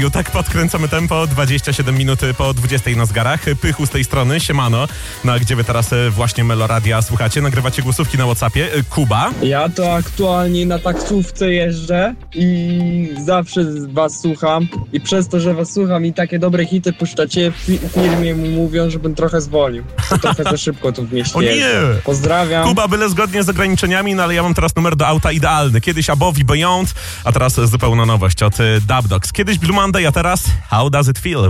Tak podkręcamy tempo, 27 minut po 20 na zegarach. Pychu z tej strony, siemano. No a gdzie wy teraz właśnie Meloradia słuchacie? Nagrywacie głosówki na WhatsAppie. Kuba? Ja to aktualnie na taksówce jeżdżę i zawsze was słucham. I przez to, że was słucham i takie dobre hity puszczacie, w firmie mu mówią, żebym trochę zwolnił. Trochę za szybko tu w mieście O nie! jeżdżę. Pozdrawiam. Kuba, byle zgodnie z ograniczeniami, no ale ja mam teraz numer do auta idealny. Kiedyś Above i Beyond, a teraz zupełna nowość od Dub Dogs. Kiedyś Blue Monday, a teraz How Does It Feel?